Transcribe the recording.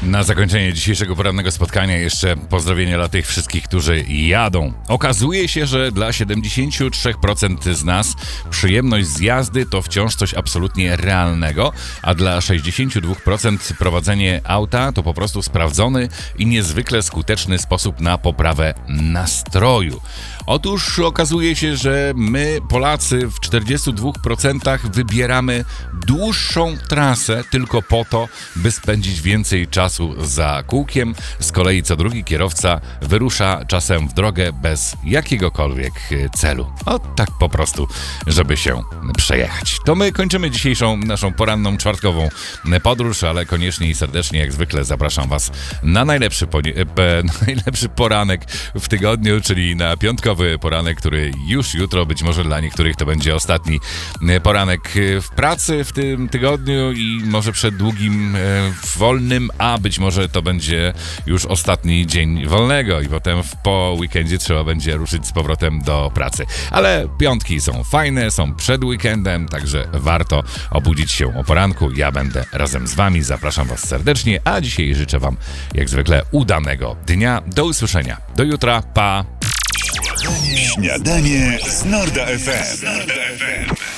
Na zakończenie dzisiejszego porannego spotkania jeszcze pozdrowienia dla tych wszystkich, którzy jadą. Okazuje się, że dla 73% z nas przyjemność z jazdy to wciąż coś absolutnie realnego, a dla 62% prowadzenie auta to po prostu sprawdzony i niezwykle skuteczny sposób na poprawę nastroju. Otóż okazuje się, że my, Polacy, w 42% wybieramy dłuższą trasę tylko po to, by spędzić więcej czasu za kółkiem. Z kolei co drugi kierowca wyrusza czasem w drogę bez jakiegokolwiek celu. O tak po prostu, żeby się przejechać. To my kończymy dzisiejszą naszą poranną, czwartkową podróż, ale koniecznie i serdecznie jak zwykle zapraszam Was na najlepszy poranek w tygodniu, czyli na piątkowy poranek, który już jutro, być może dla niektórych to będzie ostatni poranek w pracy w tym tygodniu i może przed długim wolnym, a być może to będzie już ostatni dzień wolnego i potem po weekendzie trzeba będzie ruszyć z powrotem do pracy. Ale piątki są fajne, są przed weekendem, także warto obudzić się o poranku. Ja będę razem z Wami, zapraszam Was serdecznie, a dzisiaj życzę Wam jak zwykle udanego dnia. Do usłyszenia. Do jutra. Pa! Śniadanie z Norda FM.